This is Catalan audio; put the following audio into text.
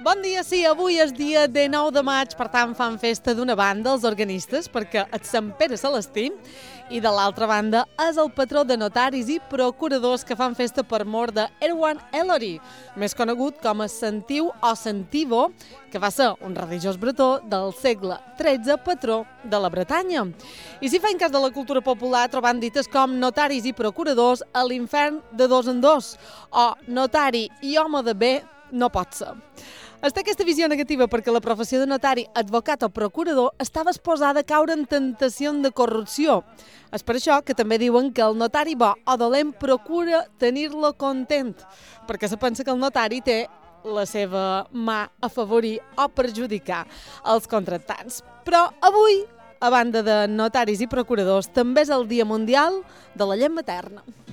Bon dia, sí, avui és dia 19 de maig, per tant fan festa d'una banda, els organistes, perquè és Sant Pere Celestí, i de l'altra banda és el patró de notaris i procuradors que fan festa per mort de Erwan Ellery, més conegut com a Sentiu o Sentivo, que va ser un religiós bretó del segle XIII, patró de la Bretanya. I si fan cas de la cultura popular, trobant dites com notaris i procuradors a l'infern de dos en dos, o notari i home de bé no pot ser. Es té aquesta visió negativa perquè la professió de notari, advocat o procurador estava exposada a caure en tentació de corrupció. És per això que també diuen que el notari bo o dolent procura tenir-lo content, perquè se pensa que el notari té la seva mà a favorir o perjudicar els contractants. Però avui, a banda de notaris i procuradors, també és el Dia Mundial de la Llet Materna.